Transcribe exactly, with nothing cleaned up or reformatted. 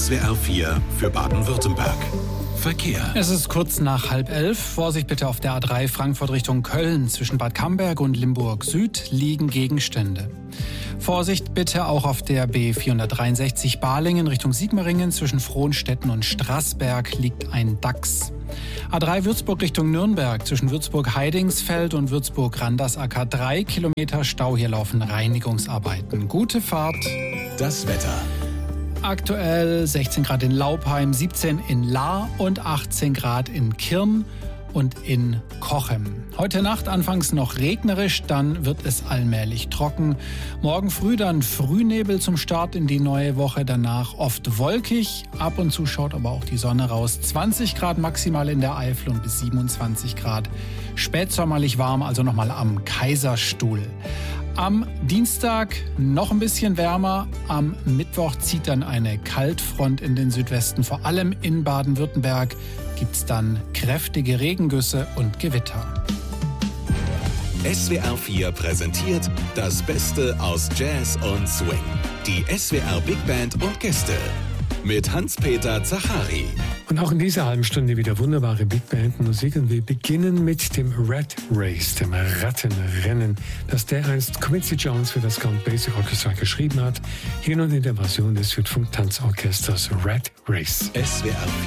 S W R vier für Baden-Württemberg. Verkehr. Es ist kurz nach halb elf. Vorsicht bitte auf der A drei Frankfurt Richtung Köln. Zwischen Bad Camberg und Limburg Süd liegen Gegenstände. Vorsicht bitte auch auf der B vierhundertdreiundsechzig Balingen Richtung Sigmaringen. Zwischen Frohnstetten und Straßberg liegt ein Dachs. A drei Würzburg Richtung Nürnberg. Zwischen Würzburg-Heidingsfeld und Würzburg-Randersacker drei Kilometer Stau. Hier laufen Reinigungsarbeiten. Gute Fahrt. Das Wetter. Aktuell sechzehn Grad in Laupheim, siebzehn in Lahr und achtzehn Grad in Kirn und in Cochem. Heute Nacht anfangs noch regnerisch, dann wird es allmählich trocken. Morgen früh dann Frühnebel zum Start in die neue Woche, danach oft wolkig. Ab und zu schaut aber auch die Sonne raus. zwanzig Grad maximal in der Eifel und bis siebenundzwanzig Grad. Spätsommerlich warm, also nochmal am Kaiserstuhl. Am Dienstag noch ein bisschen wärmer. Am Mittwoch zieht dann eine Kaltfront in den Südwesten. Vor allem in Baden-Württemberg gibt es dann kräftige Regengüsse und Gewitter. S W R vier präsentiert das Beste aus Jazz und Swing. Die S W R Big Band und Gäste mit Hans-Peter Zachari. Und auch in dieser halben Stunde wieder wunderbare Big Band Musik. Und wir beginnen mit dem Rat Race, dem Rattenrennen, das dereinst Quincy Jones für das Count Basie Orchestra geschrieben hat. Hier nun in der Version des Südfunk Tanzorchesters Rat Race. S W R